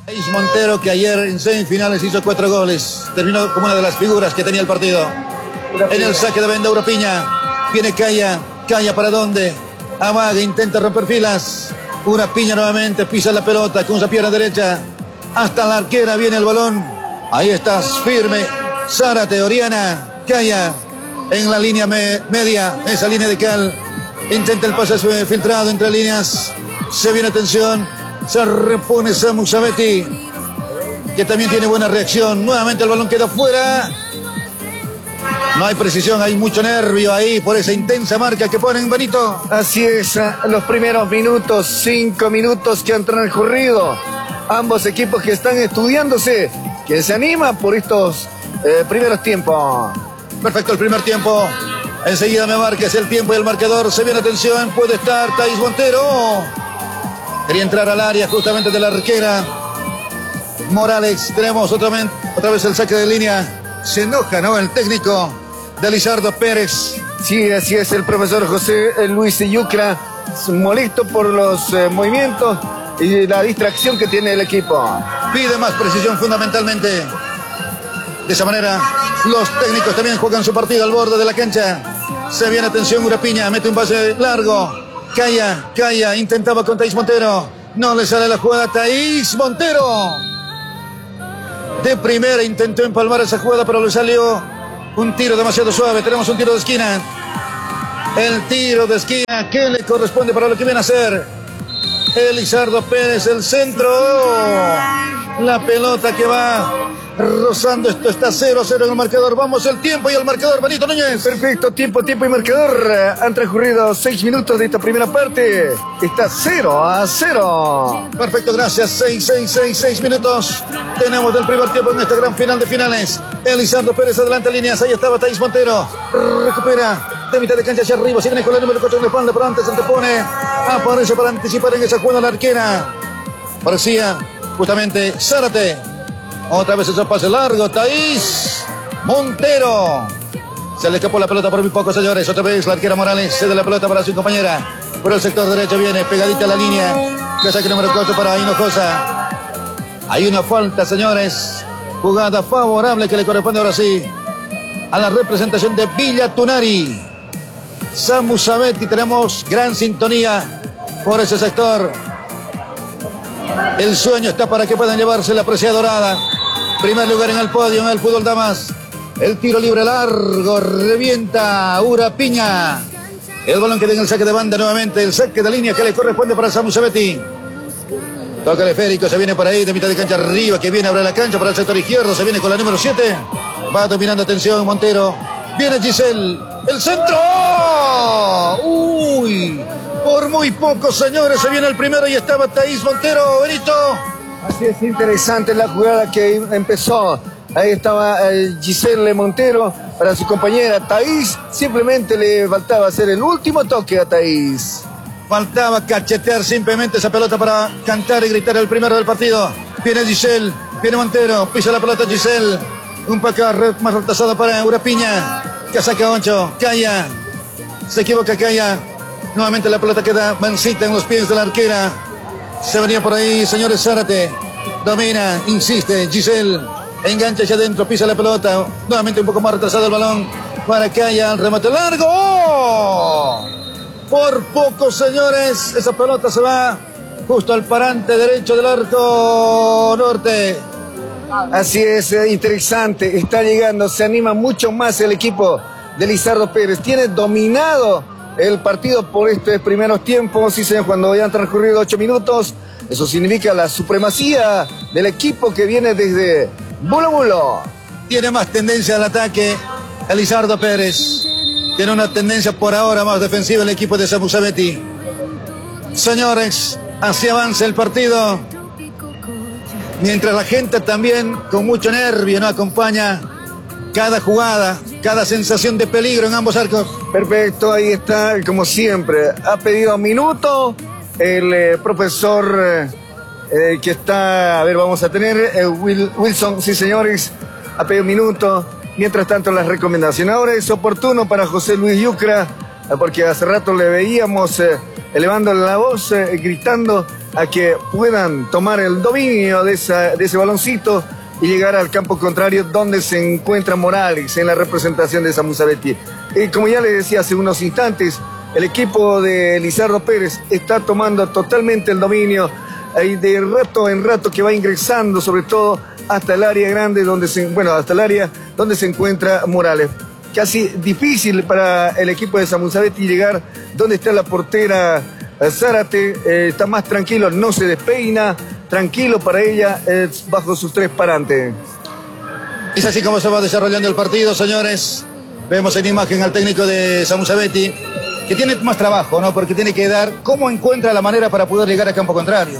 Taís Montero, que ayer en semifinales hizo 4 goles, terminó como una de las figuras que tenía el partido. En el saque de banda Urapiña, viene Calla ¿para dónde? Amaga, intenta romper filas. Urapiña nuevamente, pisa la pelota con su pierna derecha. Hasta la arquera viene el balón. Ahí estás, firme. Zárate, Oriana, Calla en la línea media, esa línea de cal. Intenta el pase filtrado entre líneas. Se viene atención. Se repone Samu Sabetti, que también tiene buena reacción. Nuevamente el balón queda fuera. No hay precisión, hay mucho nervio ahí por esa intensa marca que ponen, Benito. Así es, los primeros minutos, 5 minutos que han transcurrido. Ambos equipos que están estudiándose, que se anima por estos primeros tiempos. Perfecto el primer tiempo. Enseguida me marques el tiempo y el marcador. Se viene atención, puede estar Taís Montero. Quería entrar al área justamente de la arquera. Morales, tenemos otra vez el saque de línea. Se enoja, ¿no? El técnico de Lizardo Pérez. Sí, así es, el profesor José Luis Yucra, molesto por los movimientos y la distracción que tiene el equipo. Pide más precisión fundamentalmente. De esa manera, los técnicos también juegan su partido al borde de la cancha. Se viene atención, Urapiña, mete un pase largo. Calla, intentaba con Taís Montero. No le sale la jugada a Taís Montero. De primera intentó empalmar esa jugada, pero le salió un tiro demasiado suave. Tenemos un tiro de esquina. El tiro de esquina que le corresponde para lo que viene a hacer Lizardo Pérez, el centro. La pelota que va rozando, esto está 0-0 en el marcador. Vamos el tiempo y el marcador, Benito Núñez. Perfecto, tiempo y marcador. Han transcurrido 6 minutos de esta primera parte. Está 0-0. Perfecto, gracias. 6 minutos. Tenemos del primer tiempo en esta gran final de finales. Lizardo Pérez adelante líneas. Ahí estaba Taís Montero. Recupera de mitad de cancha hacia arriba. Se viene con el número 4 en la espalda, pero antes se antepone. Aparece para anticipar en esa jugada la arquera. Parecía justamente Zárate. Otra vez ese pase largo, Taís Montero. Se le escapó la pelota por muy poco, señores. Otra vez la arquera Morales cede la pelota para su compañera. Por el sector derecho viene pegadita a la línea. Que saque número 4 para Hinojosa. Hay una falta, señores. Jugada favorable que le corresponde ahora sí a la representación de Villa Tunari. Samu Sabetti, tenemos gran sintonía por ese sector. El sueño está para que puedan llevarse la presea dorada. Primer lugar en el podio en el fútbol damas. El tiro libre largo, revienta Urapiña. El balón que tiene el saque de banda nuevamente. El saque de línea que le corresponde para Samu Sabetti. Toca el esférico, se viene por ahí de mitad de cancha arriba, que viene a abrir la cancha para el sector izquierdo. Se viene con la número 7. Va dominando, atención, Montero. Viene Giselle. El centro. ¡Uy! Por muy poco, señores, se viene el primero y estaba Taís Montero, Benito. Así es, interesante la jugada que empezó. Ahí estaba Giselle Montero para su compañera Taís. Simplemente le faltaba hacer el último toque a Taís. Faltaba cachetear simplemente esa pelota para cantar y gritar el primero del partido. Viene Giselle, viene Montero, pisa la pelota Giselle. Un poco más retrasado para Urapiña. Que saca 8, Calla. Se equivoca Calla. Nuevamente la pelota queda mansita en los pies de la arquera. Se venía por ahí, señores, Zárate. Domina, insiste, Giselle. Engancha hacia adentro, pisa la pelota. Nuevamente un poco más retrasado el balón. Para Calla, el remate largo. ¡Oh! Por poco, señores. Esa pelota se va justo al parante derecho del arco norte. Así es, interesante. Está llegando, se anima mucho más el equipo de Lizardo Pérez. Tiene dominado el partido por estos primeros tiempos, sí, señor, cuando ya han transcurrido 8 minutos. Eso significa la supremacía del equipo que viene desde Bulo Bulo. Tiene más tendencia al ataque Lizardo Pérez. Tiene una tendencia por ahora más defensiva el equipo de Samu Sabetti. Señores, así avanza el partido. Mientras la gente también con mucho nervio no acompaña cada jugada, cada sensación de peligro en ambos arcos. Perfecto, ahí está, como siempre. Ha pedido minuto el profesor que está, a ver, vamos a tener, Wilson, sí señores, ha pedido minuto. Mientras tanto, las recomendaciones. Ahora es oportuno para José Luis Yucra, porque hace rato le veíamos elevando la voz, gritando a que puedan tomar el dominio de ese baloncito y llegar al campo contrario donde se encuentra Morales en la representación de Samu Sabetti. Como ya les decía hace unos instantes, el equipo de Lizardo Pérez está tomando totalmente el dominio de rato en rato, que va ingresando sobre todo hasta el área grande hasta el área donde se encuentra Morales. Casi difícil para el equipo de Samu Sabetti llegar donde está la portera Zárate. Está más tranquilo, no se despeina, tranquilo para ella, bajo sus tres parantes. Es así como se va desarrollando el partido, señores. Vemos en imagen al técnico de Samu Sabetti, que tiene más trabajo, ¿no? Porque tiene que dar cómo encuentra la manera para poder llegar al campo contrario.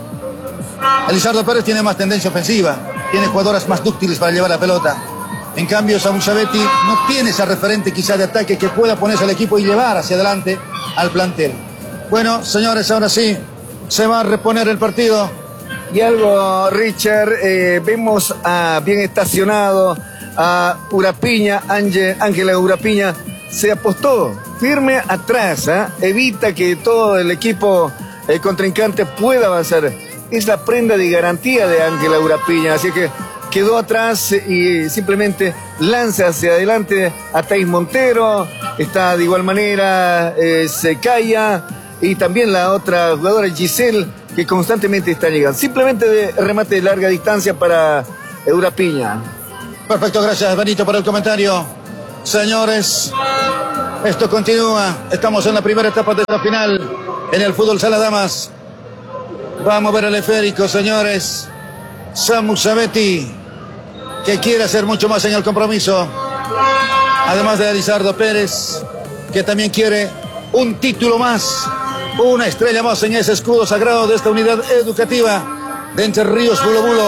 Lizardo Pérez tiene más tendencia ofensiva, tiene jugadoras más dúctiles para llevar la pelota. En cambio, Samu Sabetti no tiene esa referente quizá de ataque que pueda ponerse al equipo y llevar hacia adelante al plantel. Bueno, señores, ahora sí, se va a reponer el partido. Y algo, Richard, vemos bien estacionado a Urapiña, Ángela Urapiña, se apostó firme atrás, evita que todo el equipo contrincante pueda avanzar. Es la prenda de garantía de Ángela Urapiña, así que quedó atrás y simplemente lanza hacia adelante a Thais Montero. Está de igual manera Secaya y también la otra jugadora Giselle, que constantemente está llegando. Simplemente de remate de larga distancia para Urapiña. Perfecto, gracias Benito por el comentario. Señores, esto continúa. Estamos en la primera etapa de la final en el fútbol sala damas. Vamos a ver el esférico, señores. Samu Sabetti, que quiere hacer mucho más en el compromiso. Además de Lizardo Pérez, que también quiere un título más, una estrella más en ese escudo sagrado de esta unidad educativa de Entre Ríos Bulo Bulo.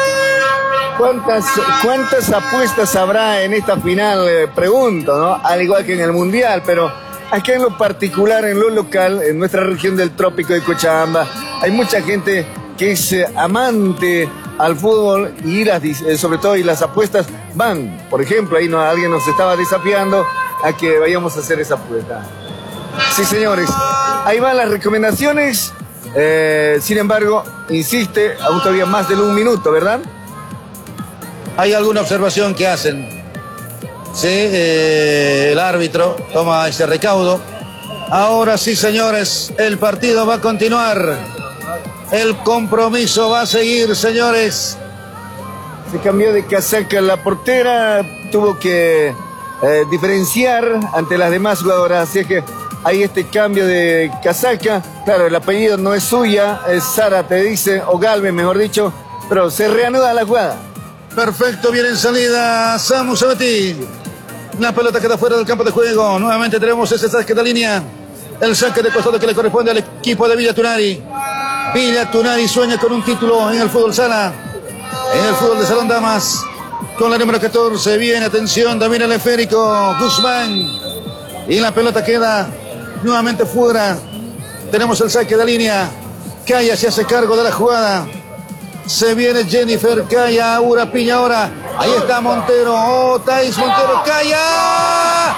¿Cuántas apuestas habrá en esta final? Pregunto, ¿no? Al igual que en el Mundial, pero aquí en lo particular, en lo local, en nuestra región del Trópico de Cochabamba, hay mucha gente que es amante al fútbol y sobre todo las apuestas van. Por ejemplo, ahí alguien nos estaba desafiando a que vayamos a hacer esa apuesta. Sí, señores, ahí van las recomendaciones. Sin embargo, insiste, aún todavía más de un minuto, ¿verdad? ¿Hay alguna observación que hacen? Sí, el árbitro toma ese recaudo. Ahora sí, señores, el partido va a continuar. El compromiso va a seguir, señores. Se cambió de casaca la portera, tuvo que diferenciar ante las demás jugadoras, así que hay este cambio de casaca. Claro, el apellido no es suya, es Sara, te dice, o Galvez, mejor dicho, pero se reanuda la jugada. Perfecto, viene en salida Samu Sabetti. La pelota queda fuera del campo de juego. Nuevamente tenemos ese saque de línea. El saque de costado que le corresponde al equipo de Villa Tunari. Villa Tunari sueña con un título en el fútbol sala, en el fútbol de salón damas. Con la número 14 viene, atención, también el esférico Guzmán. Y la pelota queda nuevamente fuera. Tenemos el saque de línea. Calla se hace cargo de la jugada. Se viene Jennifer Calla, Urapiña ahora. Ahí está Montero. Oh, Thais Montero. Calla.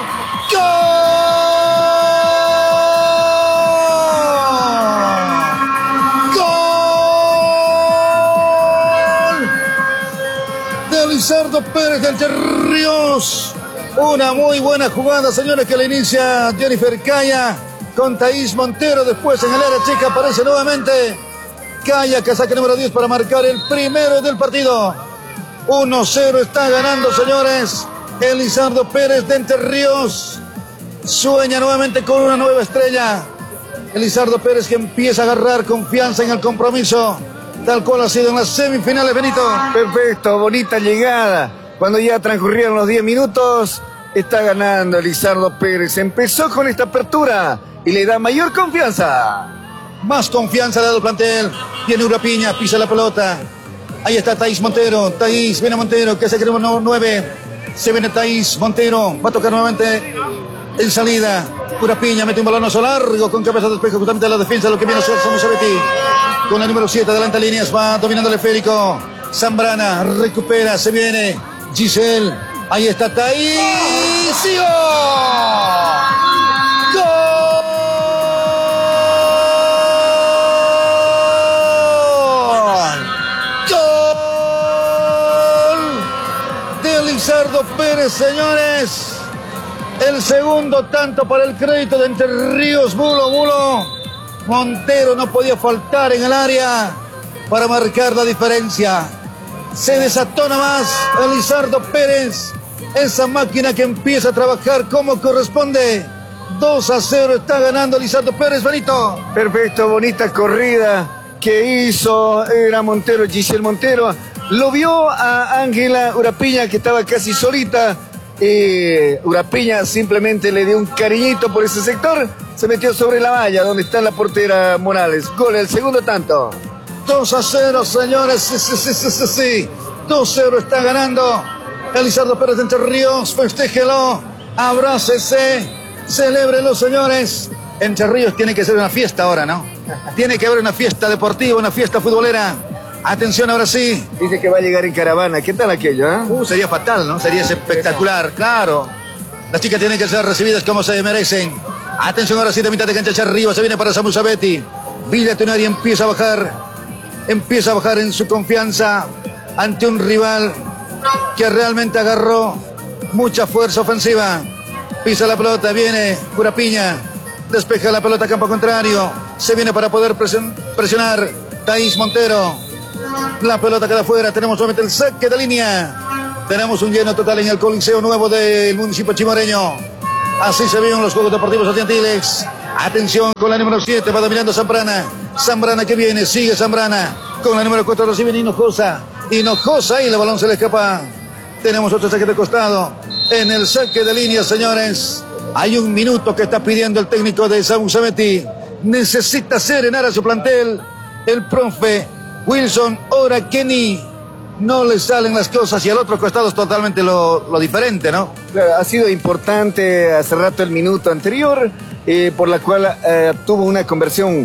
¡Gol! De Lizardo Pérez de Entre Ríos. Una muy buena jugada, señores, que le inicia Jennifer Calla con Thais Montero. Después en el área chica aparece nuevamente Calla, que saca número 10 para marcar el primero del partido. 1-0 está ganando, señores. Lizardo Pérez de Entre Ríos sueña nuevamente con una nueva estrella. Lizardo Pérez, que empieza a agarrar confianza en el compromiso, tal cual ha sido en las semifinales, Benito. Perfecto, bonita llegada. Cuando ya transcurrieron los 10 minutos, está ganando Lizardo Pérez. Empezó con esta apertura y le da mayor confianza. Más confianza le da el plantel. Viene Urapiña, pisa la pelota. Ahí está Thais Montero. Thais, viene Montero, que hace que número 9. Se viene Thais Montero. Va a tocar nuevamente en salida. Urapiña mete un balonazo largo con cabeza de espejo justamente a la defensa. Lo que viene a hacer Samu Sabetti. Con la número 7, adelanta líneas. Va dominando el esférico. Zambrana recupera. Se viene Giselle. Ahí está Thais. ¡Sí! ¡Gol! Elizardo Pérez, señores. El segundo tanto para el crédito de Entre Ríos. Bulo. Montero no podía faltar en el área para marcar la diferencia. Se desató nada más Elizardo Pérez. Esa máquina que empieza a trabajar como corresponde. 2-0 está ganando Elizardo Pérez, Benito. Perfecto, bonita corrida que hizo, era Montero, Giselle Montero. Lo vio a Ángela Urapiña, que estaba casi solita. Urapiña simplemente le dio un cariñito por ese sector. Se metió sobre la valla donde está la portera Morales. Gol, el segundo tanto. 2-0, señores. Sí. 2-0 está ganando Elizardo Pérez de Entre Ríos. Festéjelo, abrácese, celébrelo, señores. Entre Ríos tiene que ser una fiesta ahora, ¿no? Tiene que haber una fiesta deportiva, una fiesta futbolera. Atención, ahora sí. Dice que va a llegar en caravana. ¿Qué tal aquello, eh? Sería fatal, ¿no? Sería espectacular, claro. Las chicas tienen que ser recibidas como se merecen. Atención, ahora sí, de mitad de cancha hacia arriba. Se viene para Samu Sabetti. Villa Tunari empieza a bajar. Empieza a bajar en su confianza ante un rival que realmente agarró mucha fuerza ofensiva. Pisa la pelota, viene Urapiña. Despeja la pelota a campo contrario. Se viene para poder presionar Thaís Montero. La pelota queda fuera. Tenemos solamente el saque de línea. Tenemos un lleno total en el Coliseo Nuevo del municipio chimoreño. Así se viven los Juegos Deportivos Estudiantiles. Atención con la número 7. Va dominando Zambrana. Zambrana que viene. Sigue Zambrana. Con la número 4 recibe Hinojosa. Hinojosa y el balón se le escapa. Tenemos otro saque de costado. En el saque de línea, señores. Hay un minuto que está pidiendo el técnico de Samu Sabetti. Necesita serenar a su plantel. El profe Wilson Orakeni. No le salen las cosas y al otro costado es totalmente lo diferente, ¿no? Claro, ha sido importante hace rato el minuto anterior, por la cual tuvo una conversación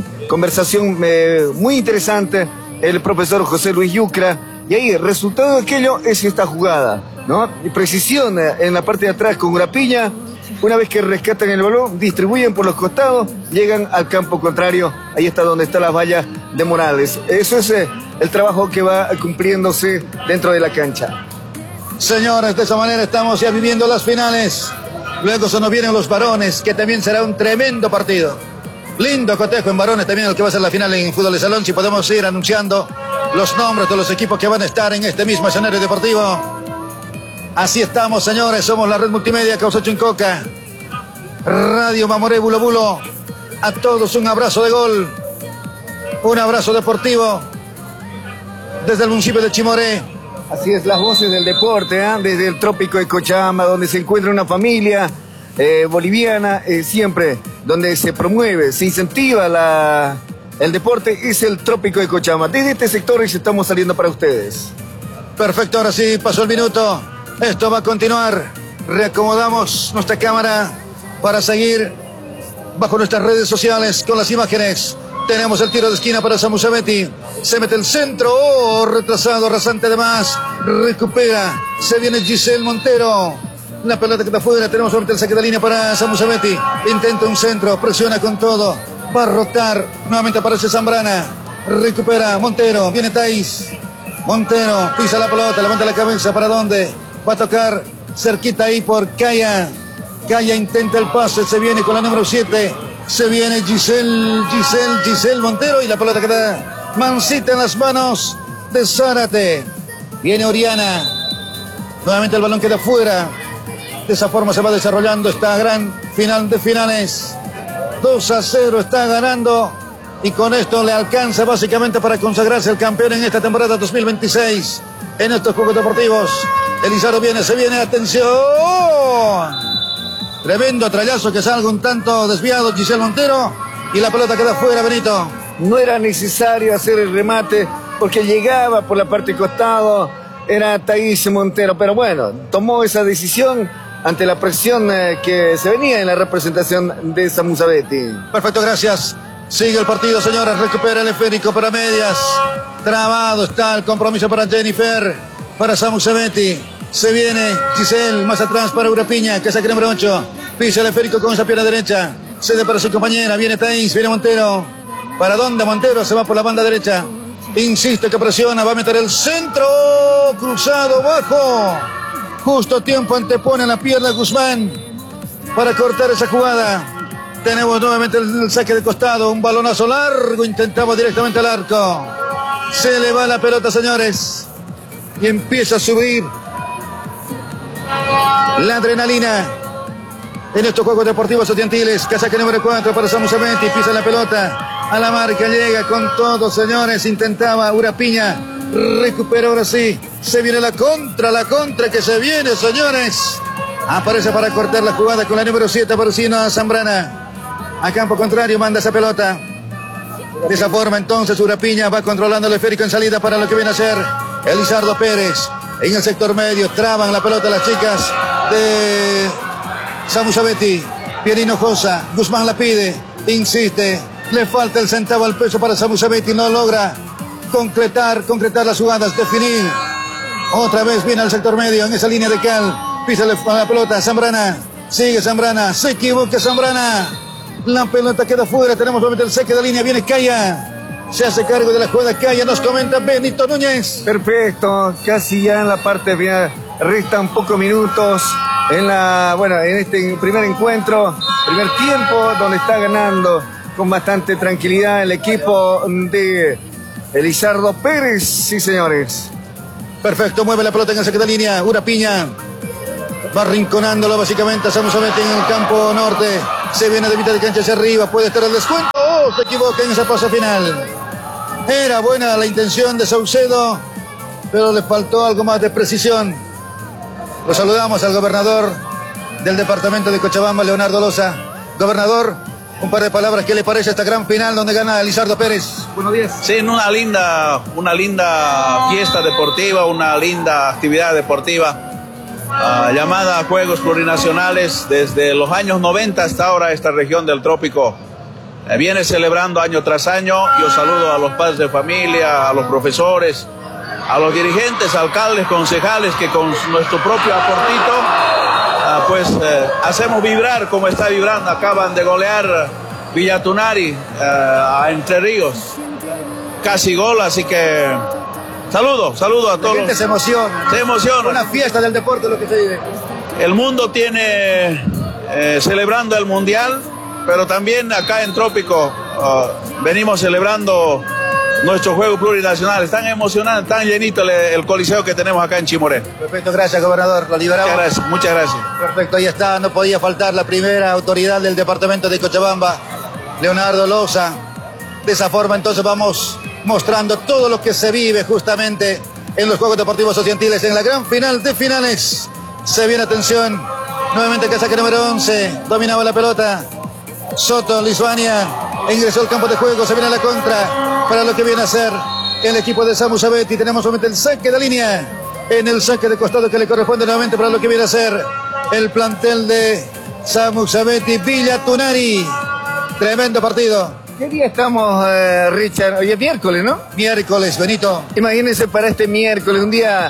muy interesante el profesor José Luis Yucra. Y ahí el resultado de aquello es esta jugada, ¿no? Y precisión en la parte de atrás con Urapiña. Una vez que rescatan el balón, distribuyen por los costados, llegan al campo contrario. Ahí está donde está la valla de Morales. Eso es el trabajo que va cumpliéndose dentro de la cancha. Señores, de esa manera estamos ya viviendo las finales. Luego se nos vienen los varones, que también será un tremendo partido. Lindo cotejo en varones también el que va a ser la final en fútbol de salón. Si podemos ir anunciando los nombres de los equipos que van a estar en este mismo escenario deportivo. Así estamos, señores. Somos la red multimedia Causa Chincoca. Radio Mamoré Bulo Bulo. A todos un abrazo de gol. Un abrazo deportivo. Desde el municipio de Chimoré. Así es, las voces del deporte, ¿eh? Desde el trópico de Cochabamba, donde se encuentra una familia boliviana, siempre donde se promueve, se incentiva el deporte, es el trópico de Cochabamba. Desde este sector estamos saliendo para ustedes. Perfecto, ahora sí, pasó el minuto. Esto va a continuar. Reacomodamos nuestra cámara para seguir bajo nuestras redes sociales con las imágenes. Tenemos el tiro de esquina para Samu Sabetti. Se mete el centro. Oh, retrasado, rasante de más. Recupera. Se viene Giselle Montero. La pelota que está fuera. Tenemos solamente el saque de línea para Samu Sabetti. Intenta un centro. Presiona con todo. Va a rotar. Nuevamente aparece Zambrana. Recupera Montero. Viene Thaís. Montero pisa la pelota. Levanta la cabeza. ¿Para dónde? Va a tocar cerquita ahí por Calla. Calla intenta el pase. Se viene con la número 7. Se viene Giselle Montero. Y la pelota queda mansita en las manos de Zárate. Viene Oriana. Nuevamente el balón queda fuera. De esa forma se va desarrollando esta gran final de finales. 2-0 está ganando. Y con esto le alcanza básicamente para consagrarse el campeón en esta temporada 2026. En estos Juegos Deportivos. Elizardo viene, se viene, atención. Tremendo trayazo que salga un tanto desviado Giselle Montero. Y la pelota queda fuera, Benito. No era necesario hacer el remate porque llegaba por la parte costado. Era Thaís Montero. Pero bueno, tomó esa decisión ante la presión que se venía en la representación de Samu Sabetti. Perfecto, gracias. Sigue el partido, señores. Recupera el esférico para medias. Trabado está el compromiso para Jennifer. Para Samu Sabetti. Se viene Giselle más atrás para Urapiña, que saca el número 8. Pisa el esférico con esa pierna derecha. Cede para su compañera. Viene Thaís, viene Montero. ¿Para dónde Montero? Se va por la banda derecha. Insiste que presiona. Va a meter el centro. Cruzado bajo. justo tiempo antepone la pierna Guzmán para cortar esa jugada. Tenemos nuevamente el saque de costado, un balonazo largo, intentamos directamente al arco. Se le va la pelota, señores, y empieza a subir la adrenalina en estos juegos deportivos estudiantiles. Casaca número 4 para Samu Sabeti, pisa la pelota a la marca, llega con todo, señores, intentaba Urapiña, recupera ahora sí, se viene la contra que se viene, señores. Aparece para cortar la jugada con la número 7, Parucino Zambrana. A campo contrario manda esa pelota. De esa forma entonces Urapiña va controlando el esférico en salida para lo que viene a ser Elizardo Pérez. En el sector medio traban la pelota las chicas de Samu Sabeti. Pierino Josa, Guzmán la pide, insiste, le falta el centavo al peso para Samu Sabeti, no logra concretar las jugadas, definir. Otra vez viene al sector medio en esa línea de cal, pisa la pelota Zambrana, sigue Zambrana, se equivoca Zambrana. La pelota queda fuera, tenemos nuevamente el saque de línea, viene Caya. Se hace cargo de la jugada Caya, nos comenta Benito Núñez. Perfecto, casi ya en la parte final, restan pocos minutos en este primer encuentro, primer tiempo, donde está ganando con bastante tranquilidad el equipo de Elizardo Pérez, sí señores. Perfecto, mueve la pelota en el saque de línea, Urapiña va rinconándolo básicamente a Samu Sabeti en el campo norte. Se viene de mitad de cancha hacia arriba, puede estar el descuento. ¡Oh! Se equivoca en esa pase final. Era buena la intención de Saucedo, pero le faltó algo más de precisión. Lo saludamos al gobernador del departamento de Cochabamba, Leonardo Loza. Gobernador, un par de palabras, ¿qué le parece esta gran final donde gana Elizardo Pérez? Buenos días. Sí, una linda fiesta deportiva, una linda actividad deportiva. Llamada Juegos Plurinacionales. Desde los años 90 hasta ahora esta región del trópico viene celebrando año tras año. Yo saludo a los padres de familia, a los profesores, a los dirigentes, alcaldes, concejales que con nuestro propio aportito hacemos vibrar como está vibrando. Acaban de golear Villatunari a Entre Ríos, casi gol, así que Saludo a todos. La gente se emociona. Se emociona. Una fiesta del deporte lo que se vive. El mundo tiene celebrando el mundial, pero también acá en Trópico venimos celebrando nuestros Juegos Plurinacionales. Tan emocionante, tan llenito el coliseo que tenemos acá en Chimoré. Perfecto, gracias gobernador. Lo liberamos. Muchas gracias. Perfecto, ahí está. No podía faltar la primera autoridad del departamento de Cochabamba, Leonardo Loza. De esa forma entonces vamos mostrando todo lo que se vive justamente en los Juegos Deportivos Estudiantiles en la gran final de finales. Se viene, atención, nuevamente Casaca número 11, dominaba la pelota Soto, Lituania, ingresó al campo de juego, se viene a la contra para lo que viene a ser el equipo de Samu Sabeti. Tenemos nuevamente el saque de línea en el saque de costado que le corresponde nuevamente para lo que viene a ser el plantel de Samu Sabeti Villatunari. Tremendo partido. ¿Qué día estamos, Richard? Hoy es miércoles, ¿no? Miércoles, Benito. Imagínense para este miércoles, un día,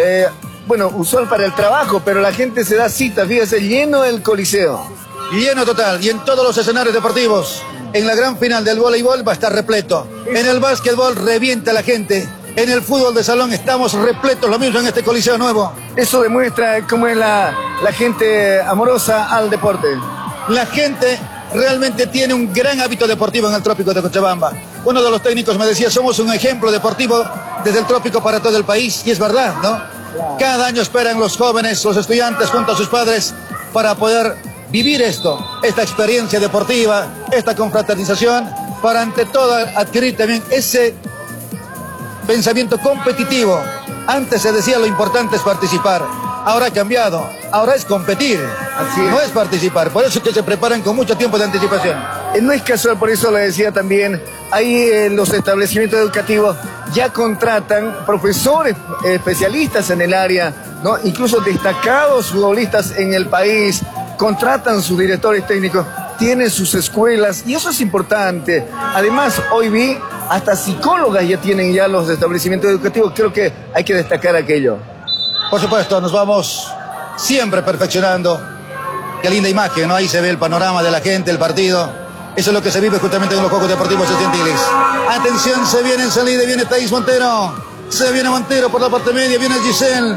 usual para el trabajo, pero la gente se da cita, fíjese, lleno el coliseo. Lleno total, y en todos los escenarios deportivos. En la gran final del voleibol va a estar repleto. En el básquetbol revienta la gente. En el fútbol de salón estamos repletos, lo mismo en este coliseo nuevo. Eso demuestra cómo es la gente amorosa al deporte. La gente realmente tiene un gran hábito deportivo en el trópico de Cochabamba. Uno de los técnicos me decía, somos un ejemplo deportivo desde el trópico para todo el país, y es verdad, ¿no? Cada año esperan los jóvenes, los estudiantes junto a sus padres para poder vivir esta experiencia deportiva, esta confraternización, para ante todo adquirir también ese pensamiento competitivo. Antes se decía lo importante es participar. Ahora ha cambiado, ahora es competir, así es. No es participar, por eso es que se preparan con mucho tiempo de anticipación. No es casual, por eso le decía también, ahí los establecimientos educativos ya contratan profesores especialistas en el área, ¿no? Incluso destacados futbolistas en el país, contratan sus directores técnicos, tienen sus escuelas, y eso es importante. Además, hoy vi, hasta psicólogas ya tienen ya los establecimientos educativos, creo que hay que destacar aquello. Por supuesto, nos vamos siempre perfeccionando. Qué linda imagen, ¿no? Ahí se ve el panorama de la gente, el partido. Eso es lo que se vive justamente en los Juegos Deportivos Estudiantiles. Atención, se viene en salida, viene Thaís Montero. Se viene Montero por la parte media, viene Giselle.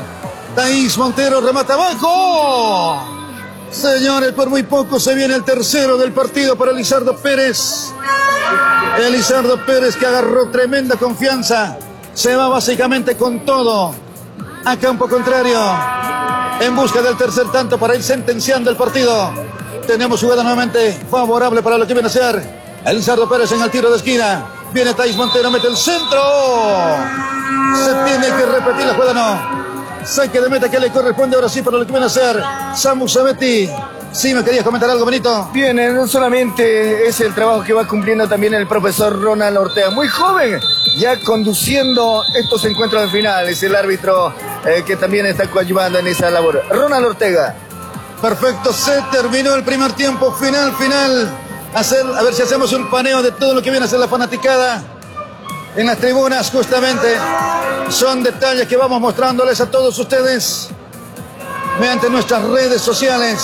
Thaís Montero remata abajo. Señores, por muy poco se viene el tercero del partido para Lizardo Pérez. Lizardo Pérez, que agarró tremenda confianza, se va básicamente con todo a campo contrario en busca del tercer tanto para ir sentenciando el partido. Tenemos jugada nuevamente favorable para lo que viene a ser Lizardo Pérez en el tiro de esquina. Viene Thaís Montero, mete el centro. Se tiene que repetir la jugada, no. Saque de meta que le corresponde ahora sí para lo que viene a ser Samu Sabetti. Sí, ¿me querías comentar algo, Benito? Bien, no solamente es el trabajo que va cumpliendo también el profesor Ronald Ortega, muy joven, ya conduciendo estos encuentros de final. Es el árbitro que también está coadyuvando en esa labor. Ronald Ortega. Perfecto, se terminó el primer tiempo, final. A ver si hacemos un paneo de todo lo que viene a ser la fanaticada en las tribunas, justamente. Son detalles que vamos mostrándoles a todos ustedes mediante nuestras redes sociales.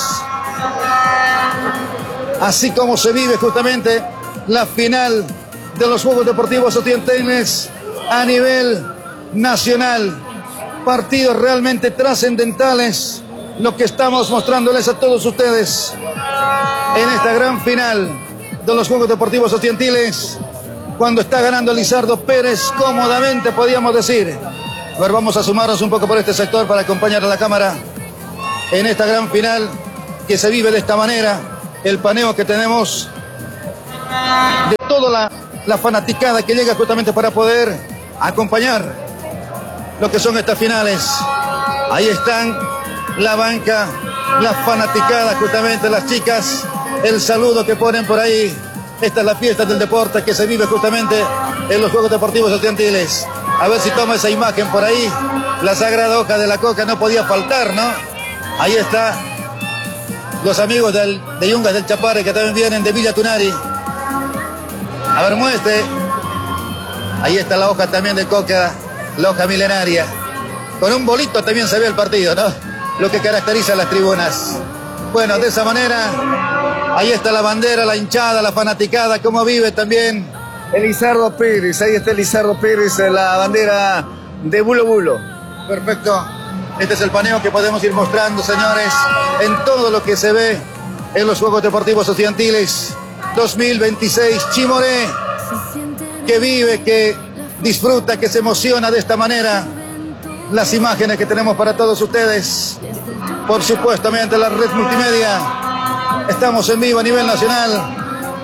Así como se vive justamente la final de los Juegos Deportivos Otientenses a nivel nacional. Partidos realmente trascendentales, lo que estamos mostrándoles a todos ustedes en esta gran final de los Juegos Deportivos Otientiles, cuando está ganando Lizardo Pérez cómodamente, podríamos decir. A ver, vamos a sumarnos un poco por este sector para acompañar a la cámara en esta gran final que se vive de esta manera. El paneo que tenemos de toda la fanaticada que llega justamente para poder acompañar lo que son estas finales. Ahí están la banca, la fanaticada, justamente las chicas, el saludo que ponen por ahí. Esta es la fiesta del deporte que se vive justamente en los Juegos Deportivos Otientiles. A ver si toma esa imagen por ahí. La sagrada hoja de la coca no podía faltar, ¿no? Ahí está los amigos de Yungas del Chapare, que también vienen de Villa Tunari. A ver, muestre. Ahí está la hoja también de coca, la hoja milenaria. Con un bolito también se ve el partido, ¿no? Lo que caracteriza a las tribunas. Bueno, de esa manera, ahí está la bandera, la hinchada, la fanaticada, cómo vive también Lizardo Pérez, ahí está Lizardo Pérez, la bandera de Bulo Bulo. Perfecto. Este es el paneo que podemos ir mostrando, señores, en todo lo que se ve en los Juegos Deportivos Estudiantiles 2026. Chimoré, que vive, que disfruta, que se emociona de esta manera. Las imágenes que tenemos para todos ustedes, por supuesto, mediante la red multimedia. Estamos en vivo a nivel nacional.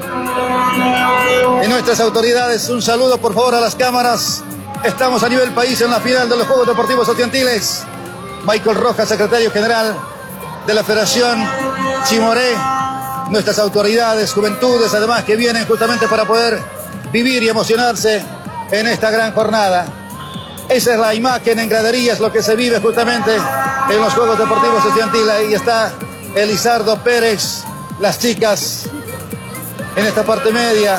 Y nuestras autoridades, un saludo por favor a las cámaras. Estamos a nivel país en la final de los Juegos Deportivos Estudiantiles. Michael Rojas, secretario general de la Federación Chimoré. Nuestras autoridades, juventudes, además, que vienen justamente para poder vivir y emocionarse en esta gran jornada. Esa es la imagen en graderías, lo que se vive justamente en los Juegos Deportivos Estudiantiles. Ahí está Lizardo Pérez, las chicas en esta parte media.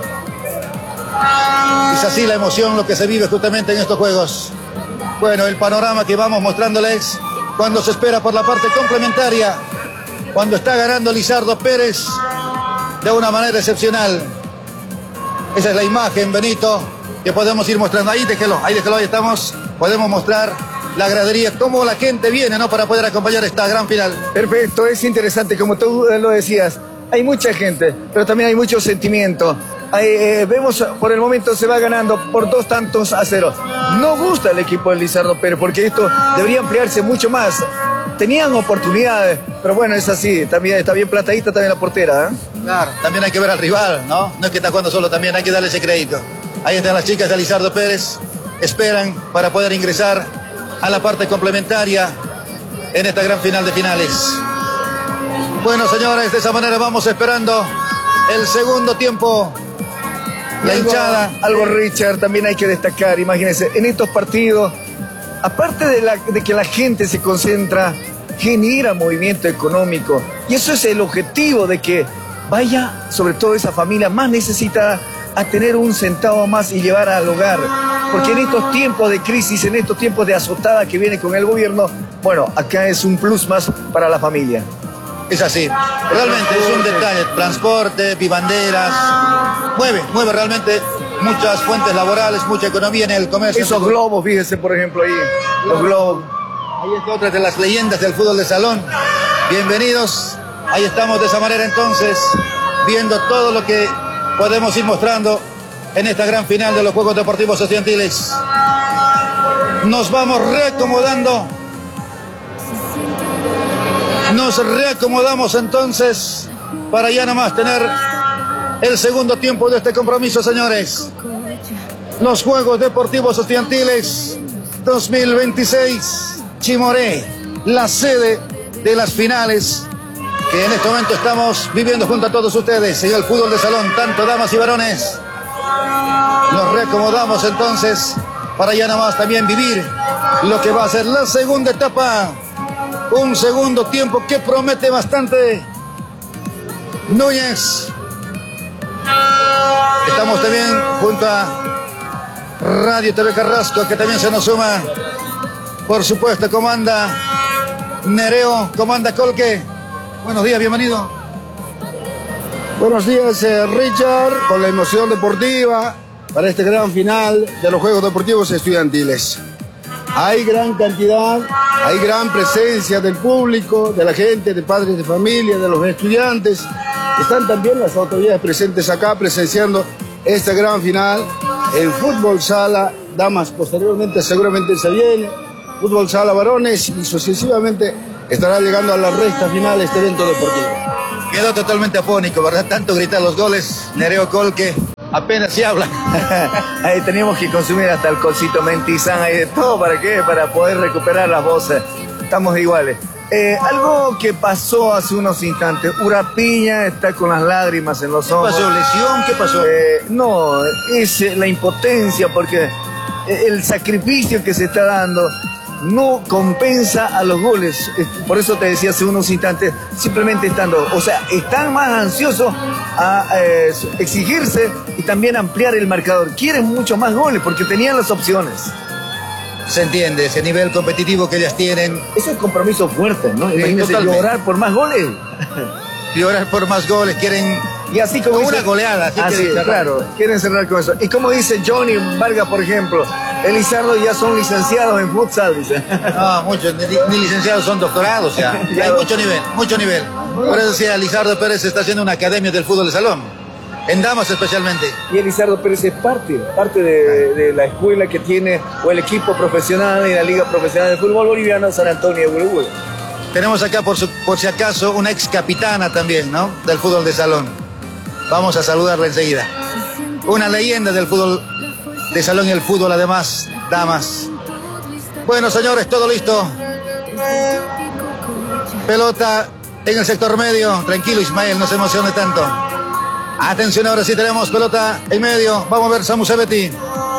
Es así la emoción, lo que se vive justamente en estos Juegos. Bueno, el panorama que vamos mostrándoles cuando se espera por la parte complementaria, cuando está ganando Lizardo Pérez de una manera excepcional. Esa es la imagen, Benito, que podemos ir mostrando. Ahí déjelo, ahí estamos. Podemos mostrar la gradería, cómo la gente viene, ¿no?, para poder acompañar esta gran final. Perfecto, es interesante, como tú lo decías. Hay mucha gente, pero también hay mucho sentimiento. Vemos, por el momento se va ganando por 2-0. No gusta el equipo de Lizardo Pérez, porque esto debería ampliarse mucho más. Tenían oportunidades, pero bueno, es así. También está bien platadita también la portera, ¿eh? Claro, también hay que ver al rival, ¿no? No es que está jugando solo, también hay que darle ese crédito. Ahí están las chicas de Lizardo Pérez. Esperan para poder ingresar a la parte complementaria en esta gran final de finales. Bueno, señores, de esa manera vamos esperando el segundo tiempo. La hinchada. Algo, Richard, también hay que destacar, imagínense, en estos partidos, aparte de que la gente se concentra, genera movimiento económico. Y eso es el objetivo, de que vaya, sobre todo esa familia más necesitada, a tener un centavo más y llevar al hogar. Porque en estos tiempos de crisis, en estos tiempos de azotada que viene con el gobierno, bueno, acá es un plus más para la familia. Es así, realmente es un detalle. Transporte, vivanderas, mueve realmente muchas fuentes laborales, mucha economía en el comercio. Esos globos, fíjense, por ejemplo, ahí, los globos. Ahí está otra de las leyendas del fútbol de salón. Bienvenidos. Ahí estamos de esa manera entonces, viendo todo lo que podemos ir mostrando en esta gran final de los Juegos Deportivos Estudiantiles. Nos vamos reacomodando. Nos reacomodamos entonces para ya nomás tener el segundo tiempo de este compromiso, señores. Los Juegos Deportivos Estudiantiles 2026. Chimoré, la sede de las finales que en este momento estamos viviendo junto a todos ustedes en el fútbol de salón, tanto damas y varones. Nos reacomodamos entonces para ya nomás también vivir lo que va a ser la segunda etapa. Un segundo tiempo que promete bastante. Núñez. Estamos también junto a Radio TV Carrasco, que también se nos suma. Por supuesto, comanda Nereo, comanda Colque. Buenos días, bienvenido. Buenos días, Richard, con la emoción deportiva para este gran final de los Juegos Deportivos Estudiantiles. Hay gran cantidad, hay gran presencia del público, de la gente, de padres de familia, de los estudiantes. Están también las autoridades presentes acá presenciando esta gran final en fútbol sala, damas posteriormente seguramente se viene, fútbol sala varones y sucesivamente estará llegando a la recta final de este evento deportivo. Quedó totalmente afónico, ¿verdad? Tanto gritar los goles, Nereo Colque, apenas se habla. Ahí teníamos que consumir hasta el cosito mentizán, ahí de todo, ¿para qué? Para poder recuperar las voces. Estamos iguales. Algo que pasó hace unos instantes, Urapiña está con las lágrimas en los ojos. ¿Qué pasó? ¿Lesión? ¿Qué pasó? No, es la impotencia, porque el sacrificio que se está dando no compensa a los goles. Por eso te decía hace unos instantes, simplemente estando, o sea, están más ansiosos a exigirse y también ampliar el marcador. Quieren mucho más goles porque tenían las opciones. Se entiende, ese nivel competitivo que ellas tienen. Eso es compromiso fuerte, ¿no? Sí, Imagínense llorar por más goles. Llorar por más goles, quieren... Y así como una goleada. Así, claro, quieren cerrar con eso. Y como dice Johnny Vargas, por ejemplo, Elizardo ya son licenciados en futsal, dice. No, muchos, ni licenciados, son doctorados, o sea, hay mucho nivel, mucho nivel. Por eso decía, Lizardo Pérez está haciendo una academia del fútbol de salón, en damas especialmente. Y Elizardo Pérez es parte de la escuela que tiene, o el equipo profesional y la Liga Profesional de Fútbol Boliviano San Antonio de Uruguay. Tenemos acá, por si acaso, una ex capitana también, ¿no? Del fútbol de salón. Vamos a saludarla enseguida. Una leyenda del fútbol de salón y el fútbol, además, damas. Bueno, señores, todo listo. Pelota en el sector medio. Tranquilo, Ismael, no se emocione tanto. Atención, ahora sí tenemos pelota en medio. Vamos a ver Samu Sabetti.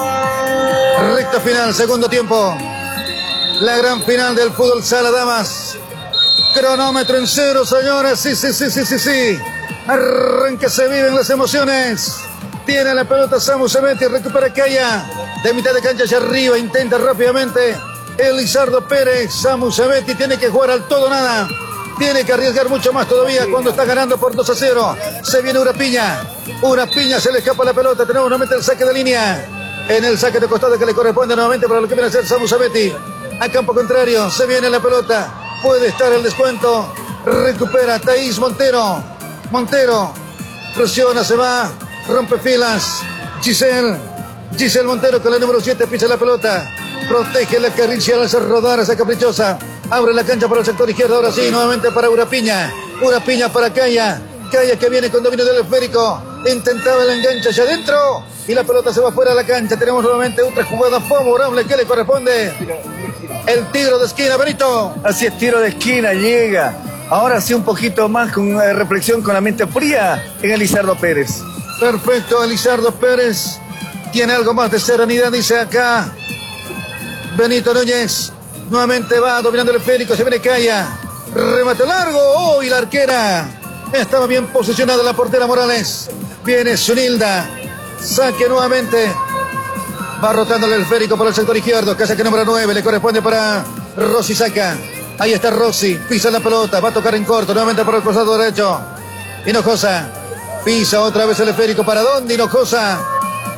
Recta final, segundo tiempo. La gran final del fútbol sala, damas. Cronómetro en cero, señores. Sí. Arranque, se viven las emociones. Tiene la pelota Samu Sabetti, recupera Calla. De mitad de cancha hacia arriba, intenta rápidamente Elizardo Pérez. Samu Sabetti tiene que jugar al todo o nada. Tiene que arriesgar mucho más todavía cuando está ganando por 2-0. Se viene Urapiña. Urapiña, se le escapa la pelota. Tenemos nuevamente el saque de línea. En el saque de costado que le corresponde nuevamente para lo que viene a ser Samu Sabetti. A campo contrario, se viene la pelota. Puede estar el descuento. Recupera Thaís Montero. Montero presiona, se va. Rompe filas. Giselle Montero con la número 7 pisa la pelota. Protege la carricia al hacer rodar esa caprichosa. Abre la cancha para el sector izquierdo. Ahora sí, nuevamente para Urapiña. Urapiña para Calla. Calla que viene con dominio del esférico. Intentaba el enganche hacia adentro. Y la pelota se va fuera de la cancha. Tenemos nuevamente otra jugada favorable que le corresponde. El tiro de esquina, Benito. Así es, tiro de esquina, llega. Ahora sí un poquito más con reflexión, con la mente fría en Elizardo Pérez. Perfecto, Elizardo Pérez. Tiene algo más de serenidad, dice acá Benito Núñez. Nuevamente va dominando el esférico, se viene Calla. Remate largo, y la arquera. Estaba bien posicionada la portera Morales. Viene Zunilda. Saque nuevamente. Va rotando el esférico por el sector izquierdo. Casa que número 9 le corresponde para Rossi Saca. Ahí está Rossi. Pisa la pelota. Va a tocar en corto. Nuevamente por el costado derecho. Hinojosa. Pisa otra vez el esférico. ¿Para dónde Hinojosa?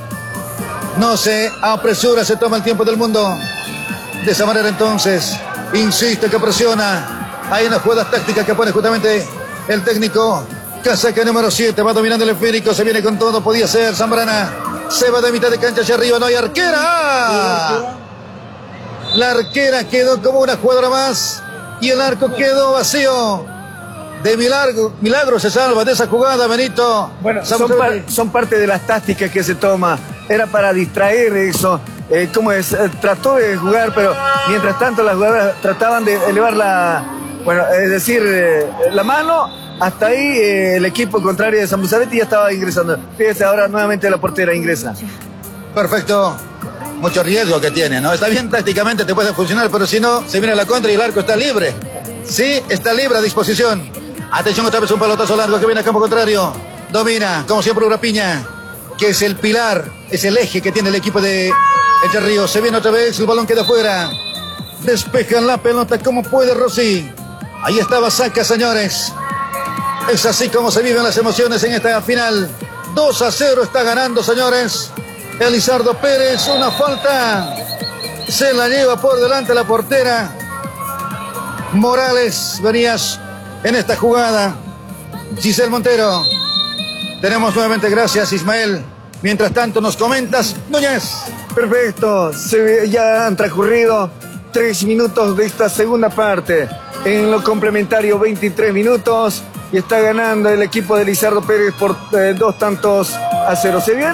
No se apresura. Se toma el tiempo del mundo. De esa manera entonces Insiste que presiona. Hay unas jugadas tácticas que pone justamente el técnico. Casaca número 7. Va dominando el esférico. Se viene con todo. Podía ser Zambrana. Se va de mitad de cancha hacia arriba. No hay arquera. La arquera quedó como una jugadora más. Y el arco quedó vacío. De milagro se salva de esa jugada, Benito. Bueno, son parte de las tácticas que se toma. Era para distraer eso. Trató de jugar, pero mientras tanto las jugadoras trataban de elevar la mano. Hasta ahí el equipo contrario de San Busabetti ya estaba ingresando. Fíjese, ahora nuevamente la portera ingresa. Perfecto. Mucho riesgo que tiene, ¿no? Está bien, tácticamente te puede funcionar, pero si no, se viene la contra y el arco está libre. Sí, está libre a disposición. Atención, otra vez un pelotazo largo que viene a campo contrario. Domina, como siempre, Urapiña, que es el pilar, es el eje que tiene el equipo de Entre Ríos. Se viene otra vez, el balón queda fuera. Despejan la pelota como puede Rossi. Ahí estaba Saca, señores. Es así como se viven las emociones en esta final. 2-0 está ganando, señores. Elizardo Pérez, una falta. Se la lleva por delante la portera. Morales, venías en esta jugada. Giselle Montero. Tenemos nuevamente, gracias Ismael. Mientras tanto nos comentas, Núñez. Perfecto, ya han transcurrido 3 minutos de esta segunda parte. En lo complementario 23 minutos y está ganando el equipo de Lizardo Pérez por 2-0. Se viene